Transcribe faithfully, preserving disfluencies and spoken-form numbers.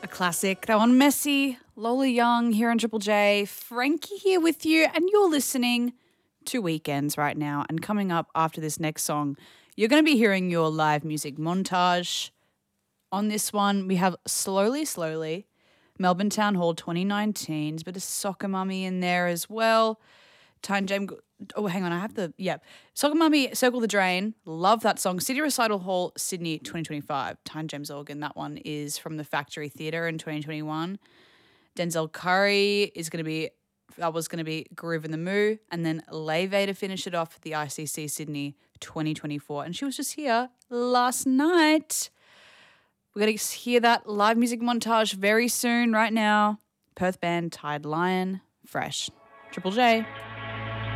A classic. That one, Messy, Lola Young here on Triple J. Frankie here with you, and you're listening to Weekends right now. And coming up after this next song, you're going to be hearing your live music montage. On this one, we have Slowly, Slowly, Melbourne Town Hall twenty nineteen. There's a bit of Soccer Mummy in there as well. Time Jam. Oh, hang on. I have the, yeah. Soccer Mummy, Circle the Drain. Love that song. City Recital Hall, Sydney, twenty twenty-five. Time James Organ. That one is from the Factory Theatre in twenty twenty-one. Denzel Curry is going to be, that was going to be Groove in the Moo. And then Leve to finish it off, the I C C Sydney twenty twenty-four. And she was just here last night. We're going to hear that live music montage very soon, right now. Perth band Tide Lion, Fresh. Triple J.